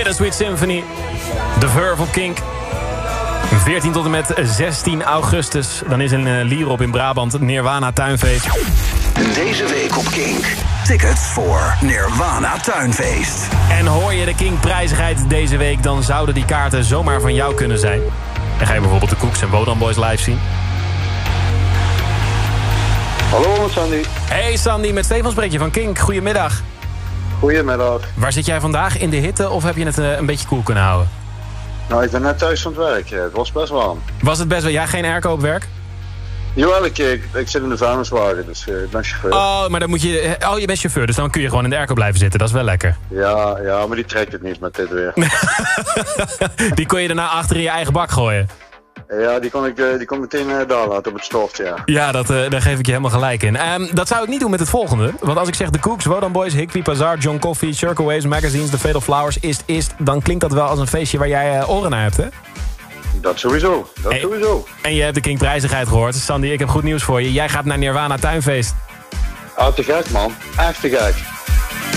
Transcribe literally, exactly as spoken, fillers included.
Bittersweet Symphony. The Verve op Kink. veertien tot en met zestien augustus. Dan is in uh, Lierop in Brabant Nirvana Tuinfeest. Deze week op Kink. Tickets voor Nirvana Tuinfeest. En hoor je de Kink prijzigheid deze week, dan zouden die kaarten zomaar van jou kunnen zijn. En ga je bijvoorbeeld de Cooks en Wodan Boys live zien. Hallo, met Sandy. Hey Sandy, met Stefan spreek je van Kink. Goedemiddag. Goedemiddag. Waar zit jij vandaag? In de hitte of heb je het uh, een beetje koel kunnen houden? Nou, ik ben net thuis van het werk. Het was best warm. Was het best wel... Ja, geen airco op werk? Jawel, ik, ik, ik zit in de vuilniswagen, dus uh, ik ben chauffeur. Oh, maar dan moet je... Oh, je bent chauffeur, dus dan kun je gewoon in de airco blijven zitten. Dat is wel lekker. Ja, ja, maar die trekt het niet met dit weer. Die kon je daarna achter in je eigen bak gooien. Ja, die kon ik uh, die kon meteen uh, daar laten op het stoft, ja. Ja, dat, uh, daar geef ik je helemaal gelijk in. Um, dat zou ik niet doen met het volgende. Want als ik zeg de Cooks, Wodan Boys, Higby Bazaar, John Coffee, Circle Waves, Magazines, The Fatal Flowers, Ist Ist, dan klinkt dat wel als een feestje waar jij uh, oren naar hebt, hè? Dat sowieso, dat hey, sowieso. En je hebt de Kink prijzigheid gehoord. Sandy, ik heb goed nieuws voor je. Jij gaat naar Nirvana Tuinfeest. Ah, te gek, man. Echt te gek.